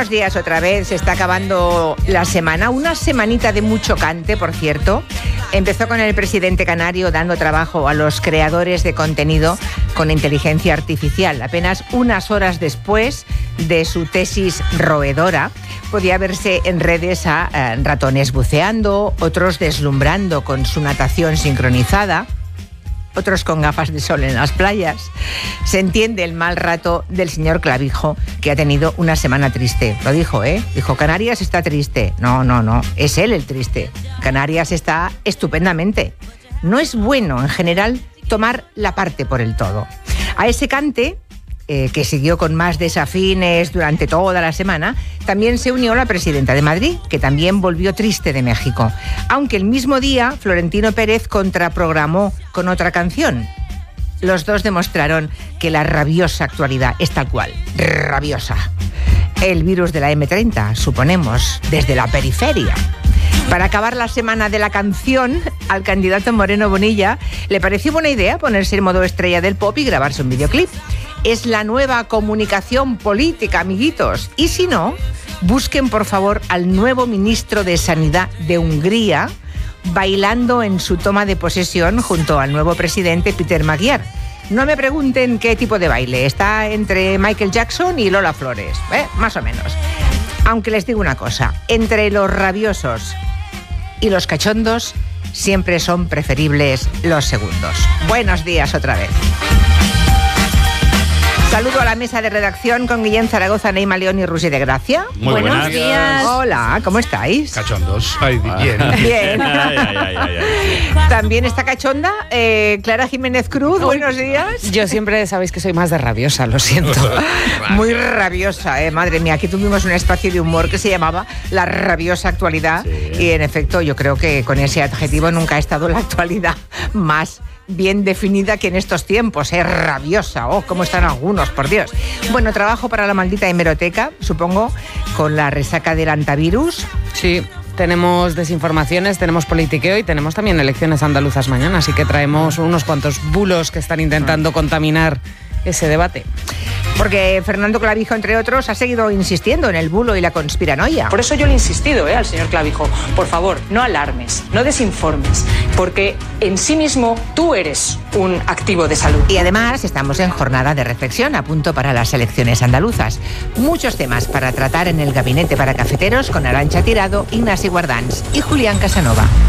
Buenos días otra vez. Se está acabando la semana. Una semanita de mucho cante, por cierto. Empezó con el presidente canario dando trabajo a los creadores de contenido con inteligencia artificial. Apenas unas horas después de su tesis roedora, podía verse en redes a ratones buceando, otros deslumbrando con su natación sincronizada, otros con gafas de sol en las playas. Se entiende el mal rato del señor Clavijo, que ha tenido una semana triste. Lo dijo, ¿eh? Dijo, Canarias está triste. No, es él el triste. Canarias está estupendamente. No es bueno, en general, tomar la parte por el todo. A ese cante, que siguió con más desafines durante toda la semana, también se unió la presidenta de Madrid, que también volvió triste de México. Aunque el mismo día, Florentino Pérez contraprogramó con otra canción. Los dos demostraron que la rabiosa actualidad es tal cual, rabiosa. El virus de la M30, suponemos, desde la periferia. Para acabar la semana de la canción, al candidato Moreno Bonilla le pareció buena idea ponerse en modo estrella del pop y grabarse un videoclip. Es la nueva comunicación política, amiguitos. Y si no, busquen por favor al nuevo ministro de Sanidad de Hungría bailando en su toma de posesión junto al nuevo presidente Peter Magyar. No me pregunten qué tipo de baile. Está entre Michael Jackson y Lola Flores, más o menos. Aunque les digo una cosa, entre los rabiosos y los cachondos siempre son preferibles los segundos. Buenos días otra vez. Saludo a la mesa de redacción con Guillén Zaragoza, Neima León y Rusi de Gracia. Muy buenos días. Hola, ¿cómo estáis? Cachondos. Ay, bien. Bien. También está cachonda Clara Jiménez Cruz. Buenos días. Yo siempre sabéis que soy más de rabiosa, lo siento. Muy rabiosa, madre mía. Aquí tuvimos un espacio de humor que se llamaba La Rabiosa Actualidad. Sí. Y en efecto, yo creo que con ese adjetivo nunca ha estado la actualidad más bien definida que en estos tiempos, rabiosa. Oh, cómo están algunos, por Dios. Bueno, trabajo para la maldita hemeroteca, supongo, con la resaca del antivirus. Sí, tenemos desinformaciones, tenemos politiqueo y tenemos también elecciones andaluzas mañana, así que traemos unos cuantos bulos que están intentando contaminar ese debate. Porque Fernando Clavijo, entre otros, ha seguido insistiendo en el bulo y la conspiranoia. Por eso yo le he insistido al señor Clavijo, por favor, no alarmes, no desinformes, porque en sí mismo tú eres un activo de salud. Y además estamos en jornada de reflexión a punto para las elecciones andaluzas. Muchos temas para tratar en el Gabinete para Cafeteros con Arantxa Tirado, Ignasi Guardans y Julián Casanova.